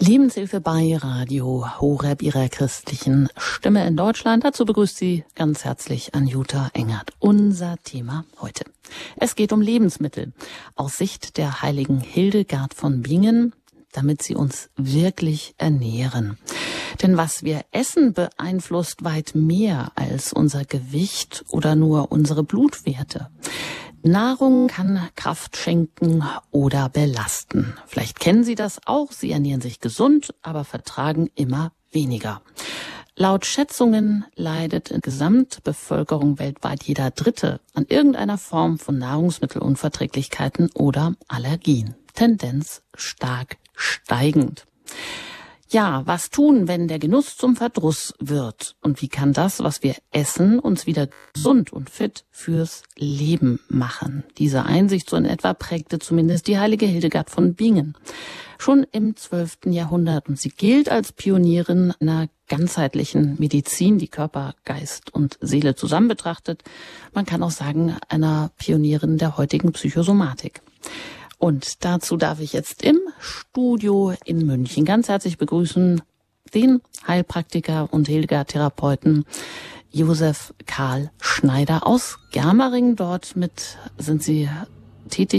Lebenshilfe bei Radio Horeb, ihrer christlichen Stimme in Deutschland. Dazu begrüßt sie ganz herzlich Anjuta Engert. Unser Thema heute. Es geht um Lebensmittel aus Sicht der heiligen Hildegard von Bingen, damit sie uns wirklich ernähren. Denn was wir essen, beeinflusst weit mehr als unser Gewicht oder nur unsere Blutwerte. Nahrung kann Kraft schenken oder belasten. Vielleicht kennen Sie das auch. Sie ernähren sich gesund, aber vertragen immer weniger. Laut Schätzungen leidet in der Gesamtbevölkerung weltweit jeder Dritte an irgendeiner Form von Nahrungsmittelunverträglichkeiten oder Allergien. Tendenz stark steigend. Ja, was tun, wenn der Genuss zum Verdruss wird? Und wie kann das, was wir essen, uns wieder gesund und fit fürs Leben machen? Diese Einsicht so in etwa prägte zumindest die heilige Hildegard von Bingen schon im 12. Jahrhundert. Und sie gilt als Pionierin einer ganzheitlichen Medizin, die Körper, Geist und Seele zusammen betrachtet. Man kann auch sagen, einer Pionierin der heutigen Psychosomatik. Und dazu darf ich jetzt im Studio in München ganz herzlich begrüßen den Heilpraktiker und Hildegard-Therapeuten Josef Karl Schneider aus Germering. Dort sind Sie tätig